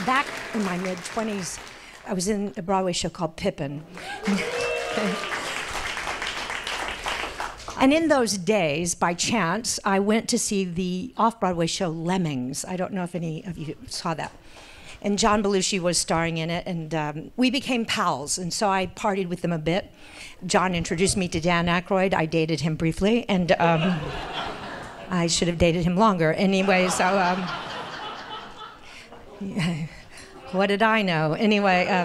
back in my mid-20s, I was in a Broadway show called Pippin. And in those days, by chance, I went to see the off-Broadway show Lemmings. I don't know if any of you saw that. And John Belushi was starring in it, and we became pals, and so I partied with them a bit. John introduced me to Dan Aykroyd. I dated him briefly, and I should have dated him longer. Anyway, so what did I know? Anyway,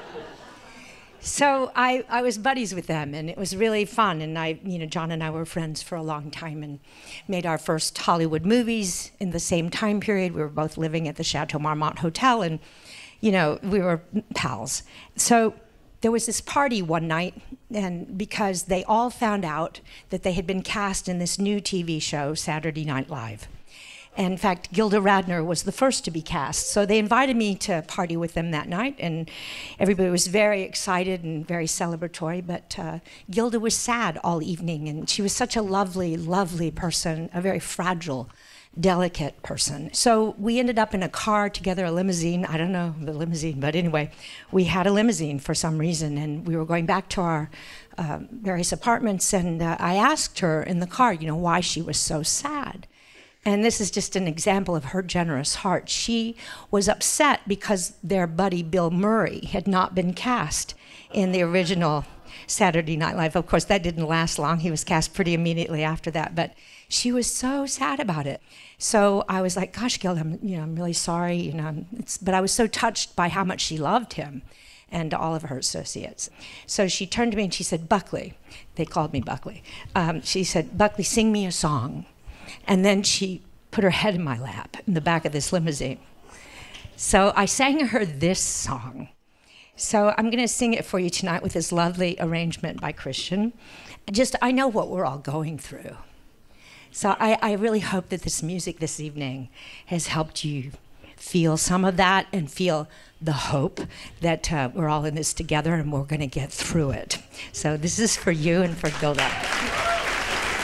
so I was buddies with them, and it was really fun. And John and I were friends for a long time, and made our first Hollywood movies in the same time period. We were both living at the Chateau Marmont Hotel, and we were pals. So there was this party one night, and because they all found out that they had been cast in this new TV show, Saturday Night Live. And in fact, Gilda Radner was the first to be cast. So they invited me to party with them that night, and everybody was very excited and very celebratory, but Gilda was sad all evening, and she was such a lovely, lovely person, a very fragile, delicate person. So we ended up in a car together, a limousine. I don't know the limousine, but anyway, we had a limousine for some reason, and we were going back to our various apartments, and I asked her in the car, why she was so sad. And this is just an example of her generous heart. She was upset because their buddy Bill Murray had not been cast in the original Saturday Night Live. Of course, that didn't last long. He was cast pretty immediately after that, but she was so sad about it. So I was like, gosh, Gilda, I'm really sorry, but I was so touched by how much she loved him and all of her associates. So she turned to me and she said, Buckley, they called me Buckley. She said, Buckley, sing me a song. And then she put her head in my lap in the back of this limousine. So I sang her this song. So I'm going to sing it for you tonight with this lovely arrangement by Christian. I know what we're all going through. So I really hope that this music this evening has helped you feel some of that and feel the hope that we're all in this together and we're going to get through it. So this is for you and for Gilda.